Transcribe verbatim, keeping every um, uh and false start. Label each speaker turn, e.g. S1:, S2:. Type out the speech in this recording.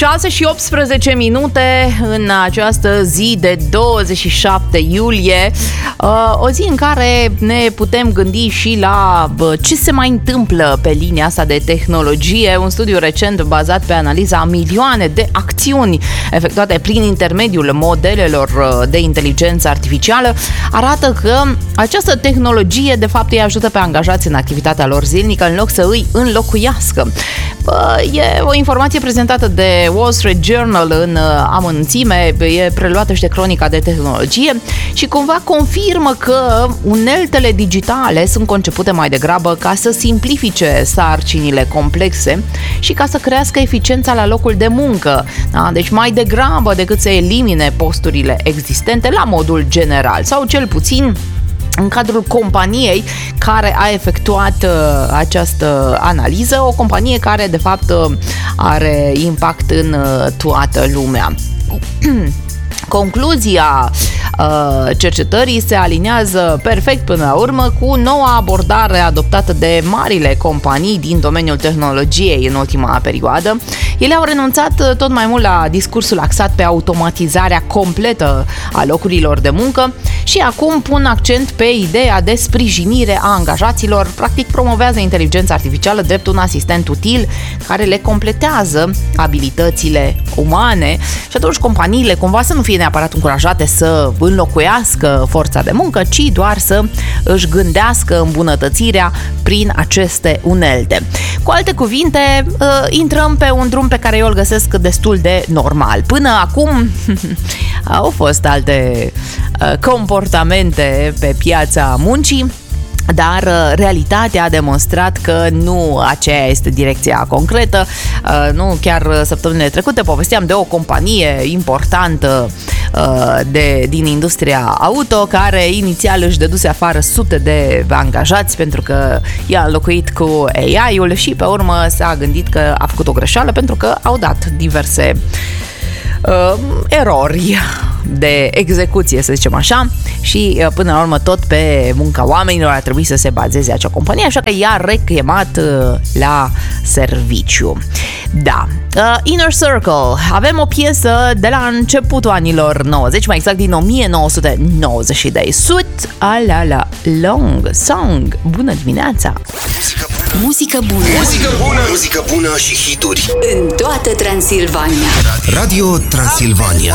S1: șase și optsprezece minute în această zi de douăzeci și șapte iulie, o zi în care ne putem gândi și la ce se mai întâmplă pe linia asta de tehnologie. Un studiu recent bazat pe analiza a milioane de acțiuni efectuate prin intermediul modelelor de inteligență artificială arată că această tehnologie de fapt îi ajută pe angajați în activitatea lor zilnică în loc să îi înlocuiască. Bă, e o informație prezentată de Wall Street Journal în amănunțime, e preluată și de Cronica de Tehnologie și cumva confirmă că uneltele digitale sunt concepute mai degrabă ca să simplifice sarcinile complexe și ca să crească eficiența la locul de muncă. Da? Deci mai degrabă decât să elimine posturile existente la modul general sau cel puțin în cadrul companiei care a efectuat uh, această analiză, o companie care de fapt uh, are impact în uh, toată lumea. Concluzia uh, cercetării se aliniază perfect până la urmă cu noua abordare adoptată de marile companii din domeniul tehnologiei în ultima perioadă. Ele au renunțat tot mai mult la discursul axat pe automatizarea completă a locurilor de muncă și acum pun accent pe ideea de sprijinire a angajaților. Practic promovează inteligența artificială drept un asistent util care le completează abilitățile umane și atunci companiile cumva să nu fie neapărat încurajate să înlocuiască forța de muncă, ci doar să își gândească îmbunătățirea prin aceste unelte. Cu alte cuvinte, intrăm pe un drum pe care eu îl găsesc destul de normal. Până acum au fost alte comportamente pe piața muncii, dar realitatea a demonstrat că nu aceea este direcția concretă. Nu, chiar săptămânile trecute povesteam de o companie importantă de, din industria auto care inițial își dăduse afară sute de angajați pentru că i-a înlocuit cu A I-ul și pe urmă s-a gândit că a făcut o greșeală pentru că au dat diverse uh, erori de execuție, să zicem așa, și până la urmă tot pe munca oamenilor a trebuit să se bazeze acea companie, așa că i-a rechemat la serviciu. Da, uh, Inner Circle, avem o piesă de la începutul anilor nouăzeci, mai exact din nouăsprezece nouăzeci și doi. Sut ala la long song. Bună dimineața!
S2: Muzică bună.
S3: Muzică bună. Muzică bună și hituri
S2: în toată Transilvania.
S3: Radio Transilvania.